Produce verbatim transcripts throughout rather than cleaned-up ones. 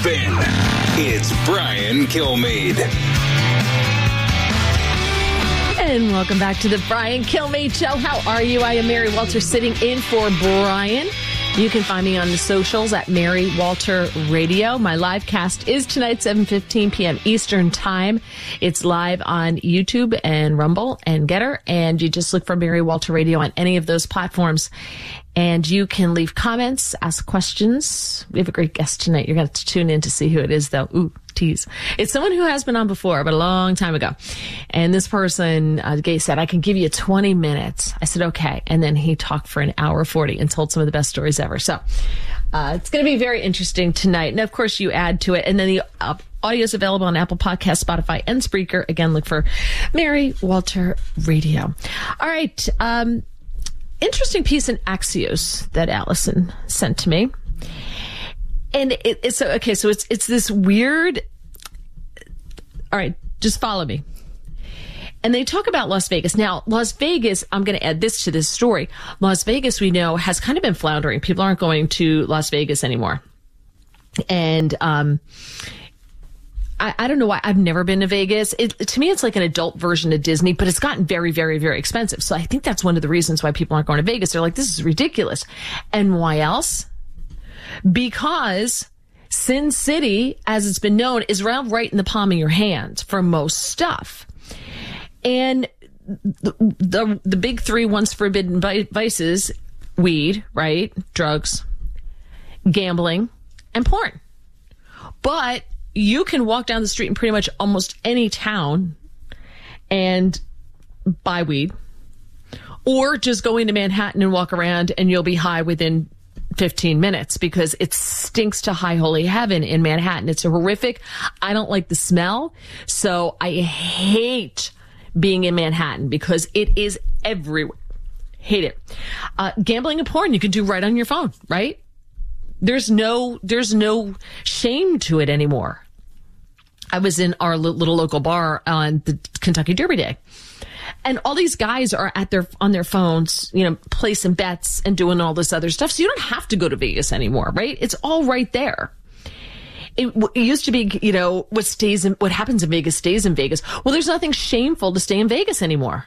spin. It's Brian Kilmeade. And welcome back to the Brian Kilmeade Show. How are you? I am Mary Walter, sitting in for Brian. You can find me on the socials at Mary Walter Radio. My live cast is tonight, seven fifteen p.m. Eastern Time. It's live on YouTube and Rumble and Getter. And you just look for Mary Walter Radio on any of those platforms. And you can leave comments, ask questions. We have a great guest tonight. You're going to tune in to see who it is, though. Ooh, tease. It's someone who has been on before, but a long time ago. And this person, uh, Gay, said, I can give you twenty minutes. I said, okay. And then he talked for an hour forty and told some of the best stories ever. So uh, it's going to be very interesting tonight. And, of course, you add to it. And then the uh, audio is available on Apple Podcasts, Spotify, and Spreaker. Again, look for Mary Walter Radio. All right. Um, interesting piece in Axios that Allison sent to me. And it, it's okay. So it's, it's this weird. All right. Just follow me. And they talk about Las Vegas. Now, Las Vegas, I'm going to add this to this story. Las Vegas, we know, has kind of been floundering. People aren't going to Las Vegas anymore. And, um, I, I don't know why. I've never been to Vegas. It, to me, it's like an adult version of Disney, but it's gotten very, very, very expensive. So I think that's one of the reasons why people aren't going to Vegas. They're like, this is ridiculous. And why else? Because Sin City, as it's been known, is around right in the palm of your hand for most stuff. And the, the, the big three once forbidden vices, weed, right? Drugs, gambling, and porn. But you can walk down the street in pretty much almost any town and buy weed, or just go into Manhattan and walk around and you'll be high within fifteen minutes because it stinks to high holy heaven in Manhattan. It's horrific. I don't like the smell. So I hate being in Manhattan because it is everywhere. Hate it. Uh, gambling and porn you can do right on your phone, right? There's no, there's no shame to it anymore. I was in our little local bar on the Kentucky Derby Day, and all these guys are at their, on their phones, you know, placing bets and doing all this other stuff. So you don't have to go to Vegas anymore, right? It's all right there. It, it used to be, you know, what stays in, what happens in Vegas stays in Vegas. Well, there's nothing shameful to stay in Vegas anymore.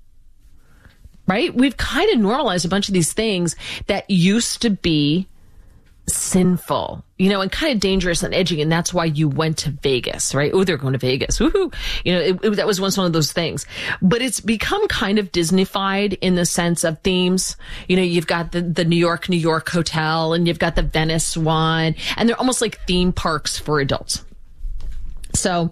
Right? We've kind of normalized a bunch of these things that used to be sinful, you know, and kind of dangerous and edgy. And that's why you went to Vegas, right? Oh, they're going to Vegas. Woohoo. You know, it, it, that was once one of those things. But it's become kind of Disney-fied in the sense of themes. You know, you've got the, the New York, New York hotel, and you've got the Venice one, and they're almost like theme parks for adults. So,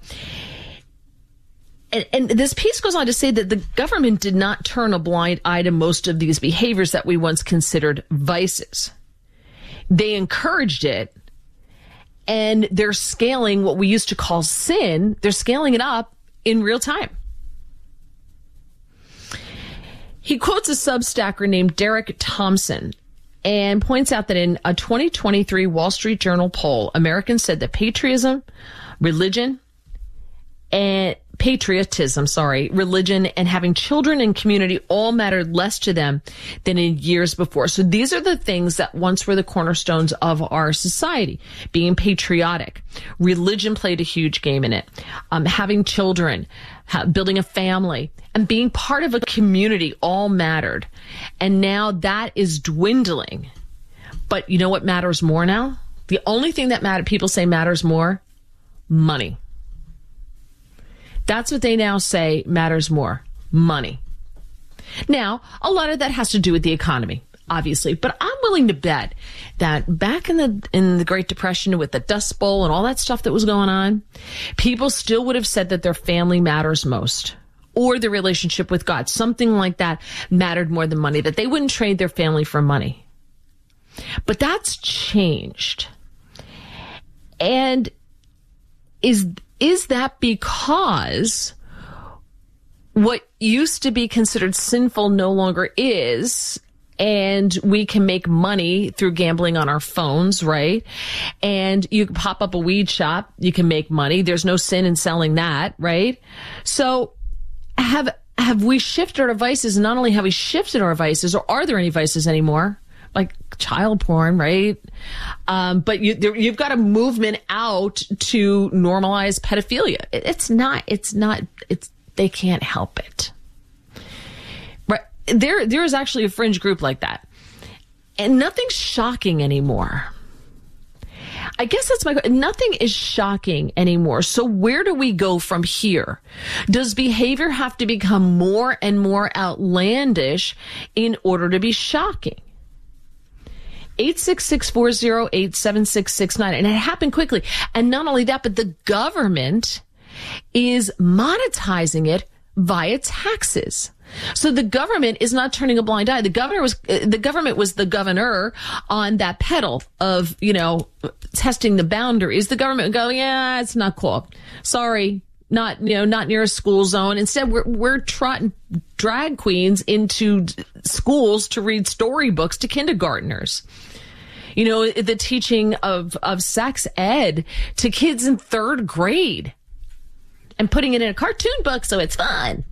and, and this piece goes on to say that the government did not turn a blind eye to most of these behaviors that we once considered vices. They encouraged it, and they're scaling what we used to call sin. They're scaling it up in real time. He quotes a Substacker named Derek Thompson and points out that in a twenty twenty-three Wall Street Journal poll, Americans said that patriotism, religion, and patriotism, sorry, religion, and having children and community all mattered less to them than in years before. So these are the things that once were the cornerstones of our society. Being patriotic. Religion played a huge game in it. Um, having children, ha- building a family, and being part of a community all mattered. And now that is dwindling. But you know what matters more now? The only thing that matter, people say matters more? Money. That's what they now say matters more. Money. Now, a lot of that has to do with the economy, obviously, but I'm willing to bet that back in the in the Great Depression with the Dust Bowl and all that stuff that was going on, people still would have said that their family matters most, or their relationship with God, something like that mattered more than money, that they wouldn't trade their family for money. But that's changed. And is Is that because what used to be considered sinful no longer is, and we can make money through gambling on our phones, right? And you can pop up a weed shop, you can make money. There's no sin in selling that, right? So have have we shifted our vices? Not only have we shifted our vices, or are there any vices anymore? like child porn, right? Um, but you, there, you've got a movement out to normalize pedophilia. It, it's not, it's not, it's, they can't help it. Right. There, there is actually a fringe group like that. And nothing's shocking anymore. I guess that's my, nothing is shocking anymore. So where do we go from here? Does behavior have to become more and more outlandish in order to be shocking? eight six six, four oh eight, seven six six nine. And it happened quickly. And not only that, but the government is monetizing it via taxes. So the government is not turning a blind eye. The governor was, the government was the governor on that pedal of, you know, testing the boundaries. The government go, yeah, it's not cool. Sorry, not, you know, not near a school zone. Instead, we're, we're trotting drag queens into schools to read storybooks to kindergartners. You know, the teaching of, of sex ed to kids in third grade and putting it in a cartoon book so it's fun.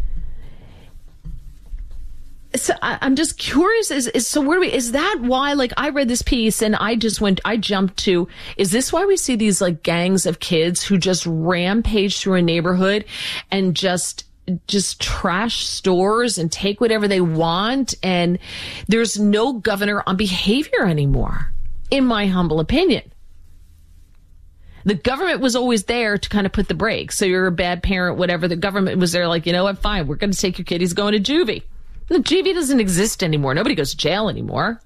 So I, I'm just curious, is, is, so where do we, is that why, like, I read this piece and I just went, I jumped to, is this why we see these, like, gangs of kids who just rampage through a neighborhood and just, just trash stores and take whatever they want? And there's no governor on behavior anymore, in my humble opinion. The government was always there to kind of put the brakes. So you're a bad parent, whatever. The government was there like, you know what, fine, we're going to take your kid. He's going to juvie. The juvie doesn't exist anymore. Nobody goes to jail anymore.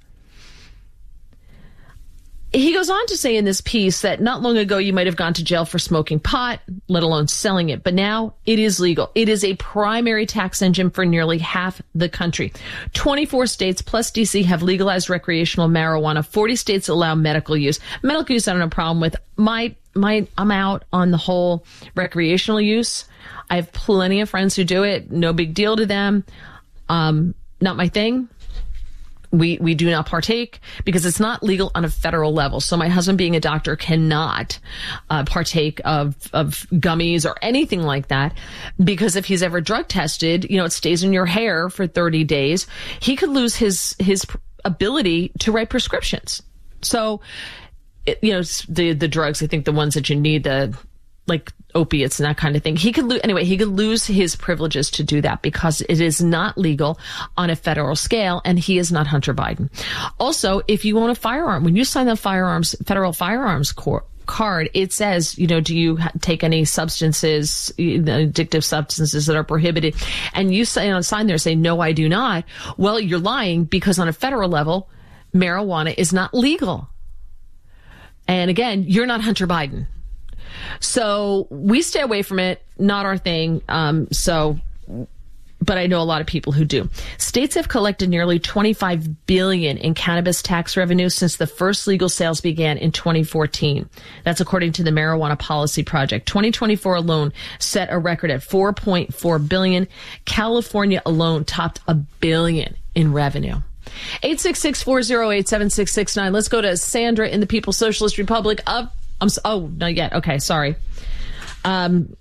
He goes on to say in this piece that not long ago you might have gone to jail for smoking pot, let alone selling it. But now it is legal. It is a primary tax engine for nearly half the country. twenty-four states plus D C have legalized recreational marijuana. forty states allow medical use. Medical use I don't have a problem with. My, my, I'm out on the whole recreational use. I have plenty of friends who do it. No big deal to them. Um, not my thing. We, we do not partake because it's not legal on a federal level. So my husband, being a doctor, cannot uh, partake of, of gummies or anything like that, because if he's ever drug tested, you know, it stays in your hair for thirty days. He could lose his, his ability to write prescriptions. So, it, you know, the, the drugs, I think the ones that you need, the, like opiates and that kind of thing. He could lose, anyway, he could lose his privileges to do that because it is not legal on a federal scale, and he is not Hunter Biden. Also, if you own a firearm, when you sign the firearms, federal firearms court, card, it says, you know, do you take any substances, addictive substances that are prohibited? And you say on a sign there, say, no, I do not. Well, you're lying, because on a federal level, marijuana is not legal. And again, you're not Hunter Biden. So we stay away from it, not our thing. Um, so, but I know a lot of people who do. States have collected nearly twenty-five billion dollars in cannabis tax revenue since the first legal sales began in twenty fourteen. That's according to the Marijuana Policy Project. twenty twenty-four alone set a record at four point four billion dollars. California alone topped a billion in revenue. eight six six, four oh eight, seven six six nine. Let's go to Sandra in the People's Socialist Republic of I'm so, oh, not yet. Okay, sorry. Um,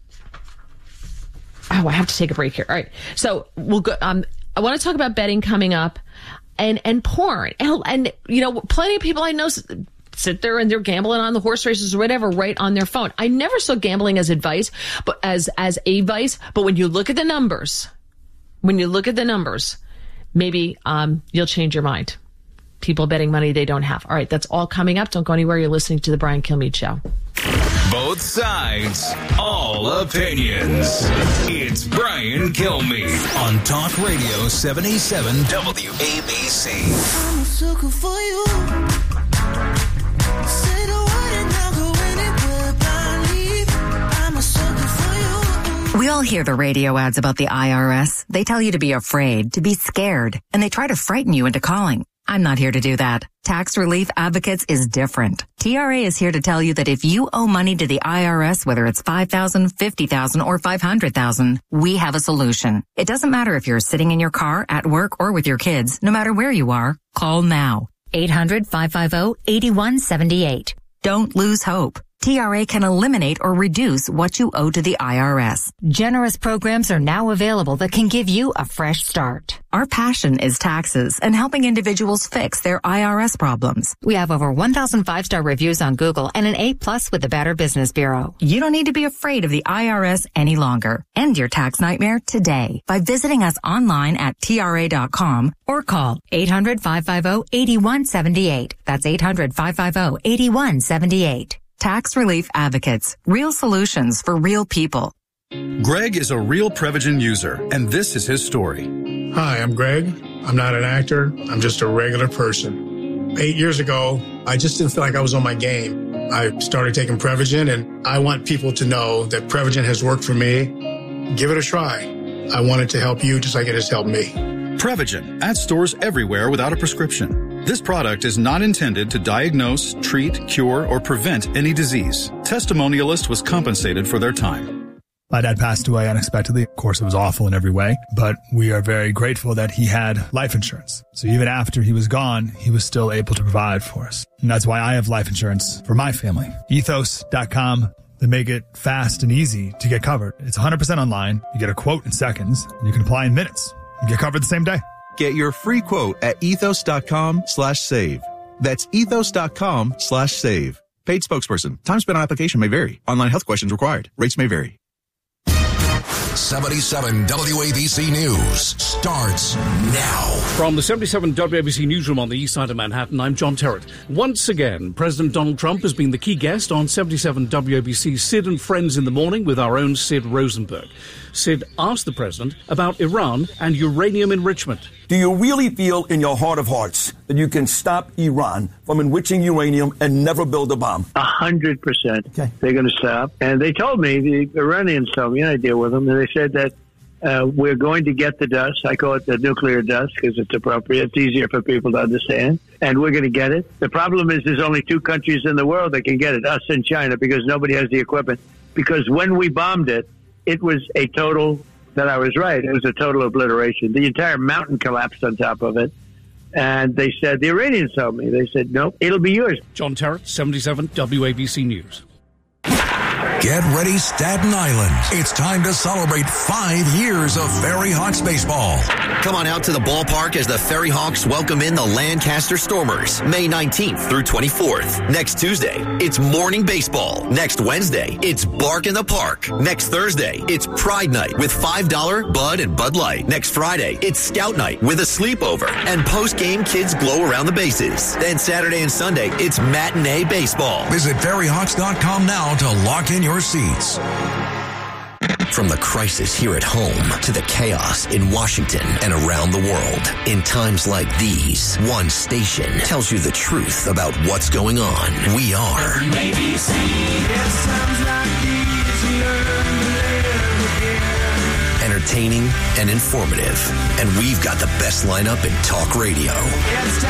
oh, I have to take a break here. All right. So we'll go. Um, I want to talk about betting coming up, and and porn, and, and you know, plenty of people I know sit there and they're gambling on the horse races or whatever right on their phone. I never saw gambling as advice, but as as a vice. But when you look at the numbers, when you look at the numbers, maybe um, you'll change your mind. People betting money they don't have. All right, that's all coming up. Don't go anywhere. You're listening to The Brian Kilmeade Show. Both sides, all opinions. It's Brian Kilmeade on Talk Radio seventy-seven W A B C. I'm a sucker for you. Say the word and I'll go anywhere blindly. I'm a sucker for you. We all hear the radio ads about the I R S. They tell you to be afraid, to be scared, and they try to frighten you into calling. I'm not here to do that. Tax Relief Advocates is different. T R A is here to tell you that if you owe money to the I R S, whether it's five thousand dollars, fifty thousand dollars, or five hundred thousand dollars, we have a solution. It doesn't matter if you're sitting in your car, at work, or with your kids. No matter where you are, call now. eight hundred, five five zero, eight one seven eight. Don't lose hope. T R A can eliminate or reduce what you owe to the I R S. Generous programs are now available that can give you a fresh start. Our passion is taxes and helping individuals fix their I R S problems. We have over one thousand five-star reviews on Google and an A plus with the Better Business Bureau. You don't need to be afraid of the I R S any longer. End your tax nightmare today by visiting us online at T R A dot com or call eight hundred, five five zero, eight one seven eight. That's eight hundred, five five zero, eight one seven eight. Tax Relief Advocates. Real solutions for real people. Greg is a real Prevagen user, and this is his story. Hi, I'm Greg. I'm not an actor. I'm just a regular person. Eight years ago, I just didn't feel like I was on my game. I started taking Prevagen, and I want people to know that Prevagen has worked for me. Give it a try. I want it to help you just like it has helped me. Prevagen, at stores everywhere without a prescription. This product is not intended to diagnose, treat, cure, or prevent any disease. Testimonialist was compensated for their time. My dad passed away unexpectedly. Of course, it was awful in every way, but we are very grateful that he had life insurance. So even after he was gone, he was still able to provide for us. And that's why I have life insurance for my family. ethos dot com. They make it fast and easy to get covered. It's one hundred percent online. You get a quote in seconds, and you can apply in minutes. You get covered the same day. Get your free quote at ethos dot com slash save. That's ethos dot com slash save. Paid spokesperson. Time spent on application may vary. Online health questions required. Rates may vary. seventy-seven W A B C News starts now. From the seventy-seven W A B C newsroom on the east side of Manhattan, I'm John Terrett. Once again, President Donald Trump has been the key guest on seventy-seven W A B C's Sid and Friends in the Morning with our own Sid Rosenberg. Sid asked the president about Iran and uranium enrichment. Do you really feel in your heart of hearts that you can stop Iran from enriching uranium and never build a bomb? A hundred percent. They're going to stop. And they told me, the Iranians told me, and I deal with them, and they said that uh, we're going to get the dust. I call it the nuclear dust because it's appropriate. It's easier for people to understand. And we're going to get it. The problem is there's only two countries in the world that can get it, us and China, because nobody has the equipment. Because when we bombed it, it was a total, that I was right, it was a total obliteration. The entire mountain collapsed on top of it. And they said, the Iranians told me, they said, nope, it'll be yours. John Terrett, seventy-seven W A B C News. Get ready, Staten Island. It's time to celebrate five years of Ferry Hawks baseball. Come on out to the ballpark as the Ferry Hawks welcome in the Lancaster Stormers, May nineteenth through twenty-fourth. Next Tuesday, it's morning baseball. Next Wednesday, it's Bark in the Park. Next Thursday, it's Pride Night with five dollar Bud and Bud Light. Next Friday, it's Scout Night with a sleepover and post-game kids glow around the bases. Then Saturday and Sunday, it's matinee baseball. Visit ferry hawks dot com now to lock in your seats. From the crisis here at home to the chaos in Washington and around the world, in times like these, one station tells you the truth about what's going on. We are W A B C. Yes, times like these, we learn to live again. entertaining and informative, and we've got the best lineup in talk radio. Yes,